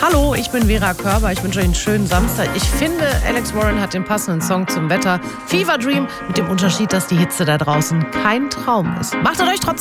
Hallo, ich bin Vera Körber. Ich wünsche euch einen schönen Samstag. Ich finde, Alex Warren hat den passenden Song zum Wetter. Fever Dream, mit dem Unterschied, dass die Hitze da draußen kein Traum ist. Macht es euch trotzdem.